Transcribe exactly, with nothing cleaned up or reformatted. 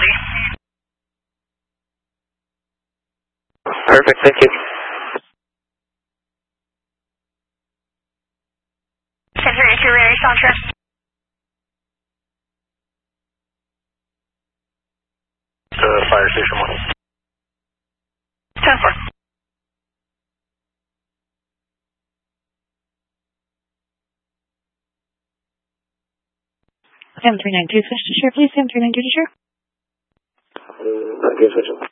facility. Perfect, thank you. ten thirty-two, ready, Santra. To fire station one. ten four. seven three nine two, switch to share, please. seven three nine two to share. Uh, okay, switch.